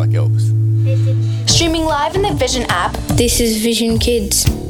like Elvis. Streaming live in the Vision app. This is Vision Kids.